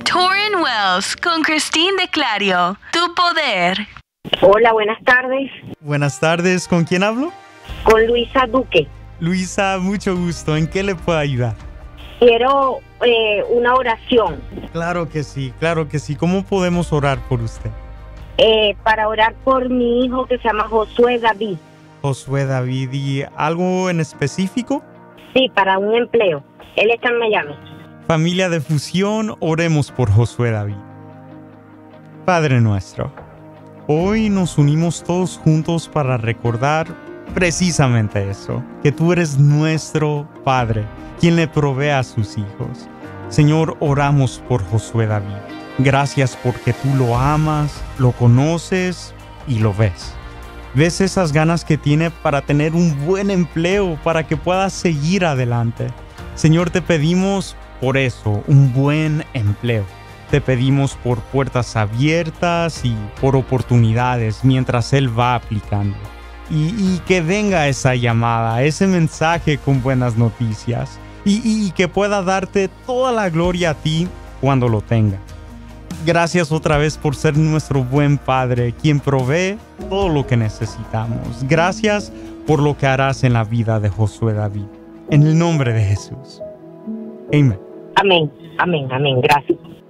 Torrin Wells con Christine de Clario. Tu poder. Hola, buenas tardes. Buenas tardes, ¿con quién hablo? Con Luisa Duque. Luisa, mucho gusto. ¿En qué le puedo ayudar? Quiero una oración. Claro que sí, claro que sí. ¿Cómo podemos orar por usted? Para orar por mi hijo que se llama Josué David. Josué David, ¿y algo en específico? Sí, para un empleo. Él está en Miami. Familia de Fusión, oremos por Josué David. Padre nuestro, hoy nos unimos todos juntos para recordar precisamente eso, que tú eres nuestro Padre, quien le provee a sus hijos. Señor, oramos por Josué David. Gracias porque tú lo amas, lo conoces y lo ves. Ves esas ganas que tiene para tener un buen empleo, para que pueda seguir adelante. Señor, te pedimos por eso, un buen empleo. Te pedimos por puertas abiertas y por oportunidades mientras él va aplicando. Y que venga esa llamada, ese mensaje con buenas noticias. Y que pueda darte toda la gloria a ti cuando lo tenga. Gracias otra vez por ser nuestro buen Padre, quien provee todo lo que necesitamos. Gracias por lo que harás en la vida de Josué David. En el nombre de Jesús. Amén. Amén, amén, amén. Gracias.